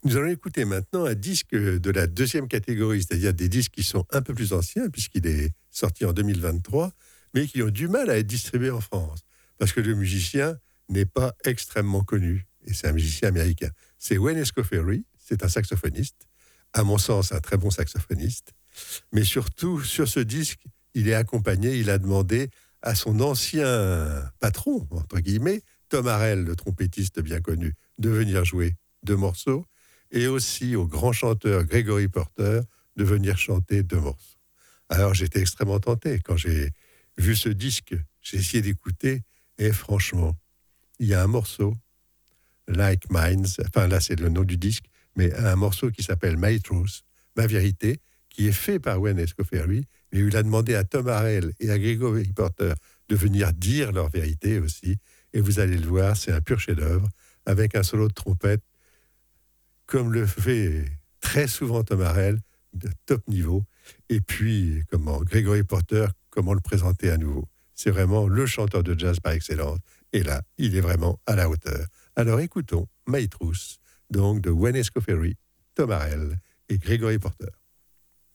Nous allons écouter maintenant un disque de la deuxième catégorie, c'est-à-dire des disques qui sont un peu plus anciens, puisqu'il est sorti en 2023, mais qui ont du mal à être distribués en France, parce que le musicien n'est pas extrêmement connu, et c'est un musicien américain. C'est Wayne Escoffery, c'est un saxophoniste, à mon sens un très bon saxophoniste, mais surtout sur ce disque, il est accompagné, il a demandé à son ancien patron, entre guillemets, Tom Harrell, le trompettiste bien connu, de venir jouer 2 morceaux, et aussi au grand chanteur Gregory Porter de venir chanter 2 morceaux. Alors j'étais extrêmement tenté. Quand j'ai vu ce disque, j'ai essayé d'écouter, et franchement, il y a un morceau, Like Minds, enfin là c'est le nom du disque, mais un morceau qui s'appelle My Truth, Ma Vérité, qui est fait par Wayne Escoffery, mais il a demandé à Tom Harrell et à Gregory Porter de venir dire leur vérité aussi, et vous allez le voir, c'est un pur chef-d'œuvre, avec un solo de trompette comme le fait très souvent Tom Harrell, de top niveau. Et puis, Gregory Porter, comment le présenter à nouveau. C'est vraiment le chanteur de jazz par excellence. Et là, il est vraiment à la hauteur. Alors écoutons My Truth, donc de Wayne Escoffery, Tom Harrell et Gregory Porter.